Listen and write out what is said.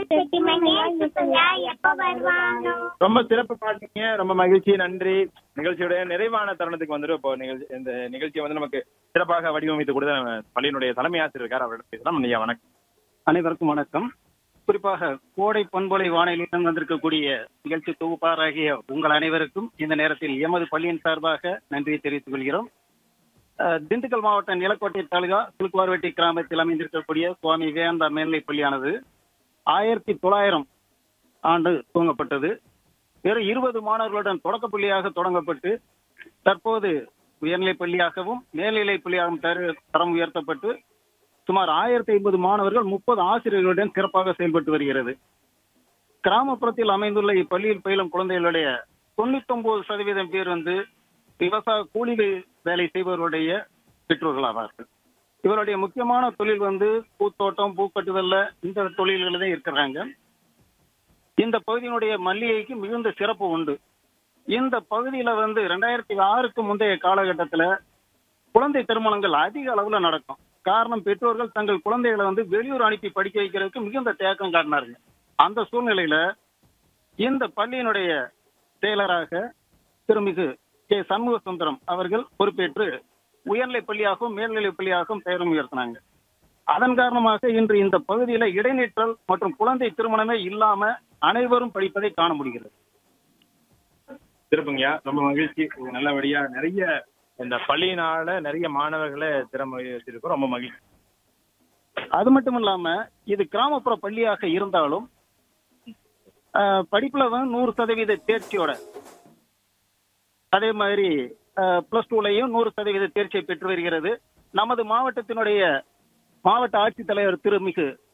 ரொம்ப சிறப்பு பாட்டீங்க. ரொம்ப மகிழ்ச்சி, நன்றி. நிகழ்ச்சியுடைய நிறைவான தருணத்துக்கு வந்துட்டு இப்போ இந்த நிகழ்ச்சியை வந்து நமக்கு சிறப்பாக வடிவமைத்து கொடுத்த நம்ம பள்ளியினுடைய தலைமை ஆசிரியர் இருக்கார். அவரிடம் பேசலாம். ஐயா வணக்கம். அனைவருக்கும் வணக்கம். குறிப்பாக கோடை பண்பொலை வானிலையிடம் வந்திருக்கக்கூடிய நிகழ்ச்சி தொகுப்பாராகிய உங்கள் அனைவருக்கும் இந்த நேரத்தில் எமது பள்ளியின் சார்பாக நன்றியை தெரிவித்துக் கொள்கிறோம். திண்டுக்கல் மாவட்டம் நிலக்கோட்டை தாலுகா சிலுக்குவார்வெட்டி கிராமத்தில் அமைந்திருக்கக்கூடிய சுவாமி விவேகானந்தா மேல்நிலைப் பள்ளியானது 1900 ஆண்டு துவங்கப்பட்டது. வெறும் 20 மாணவர்களுடன் தொடக்க பள்ளியாக தொடங்கப்பட்டு தற்போது உயர்நிலைப் பள்ளியாகவும் மேல்நிலைப் பள்ளியாகவும் தரம் உயர்த்தப்பட்டு சுமார் 1050 மாணவர்கள் 30 ஆசிரியர்களுடன் சிறப்பாக செயல்பட்டு வருகிறது. கிராமப்புறத்தில் அமைந்துள்ள இப்பள்ளியில் பயிலும் குழந்தைகளுடைய 99% பேர் விவசாய கூலி வேலை செய்பவருடைய பெற்றோர்கள் ஆவார்கள். இவருடைய முக்கியமான தொழில் பூத்தோட்டம், பூக்கட்டுதல்ல இந்த தொழில்கள் தான் இருக்கிறாங்க. இந்த பகுதியினுடைய மல்லிகைக்கு மிகுந்த சிறப்பு உண்டு. இந்த பகுதியில 2006க்கு முந்தைய காலகட்டத்தில் குழந்தை திருமணங்கள் அதிக அளவுல நடக்கும். காரணம், பெற்றோர்கள் தங்கள் குழந்தைகளை வெளியூர் அனுப்பி படிக்க வைக்கிறதுக்கு மிகுந்த தேக்கம் காட்டினார்கள். அந்த சூழ்நிலையில இந்த பள்ளியினுடைய செயலராக திருமிகு கே சண்முக சுந்தரம் அவர்கள் பொறுப்பேற்று உயர்நிலை பள்ளியாகவும் மேல்நிலை பள்ளியாகவும் பெயரும் உயர்த்தினாங்க. அதன் காரணமாக இன்று இந்த பகுதியில இடைநிற்றல் மற்றும் குழந்தை திருமணமே இல்லாம அனைவரும் படிப்பதை காண முடிகிறது. சிறப்புங்கய்யா, ரொம்ப மகிழ்ச்சி. நல்லபடியா நிறைய இந்த பள்ளியினால நிறைய மாணவர்களை திறமை வச்சிருக்கோம். ரொம்ப மகிழ்ச்சி. அது மட்டும் இல்லாம இது கிராமப்புற பள்ளியாக இருந்தாலும் படிப்புல 100% தேர்ச்சியோட, அதே மாதிரி +2லையும் 100% தேர்ச்சியை பெற்று வருகிறது. நமது மாவட்டத்தினுடைய மாவட்ட ஆட்சித்தலைவர் திருமிகு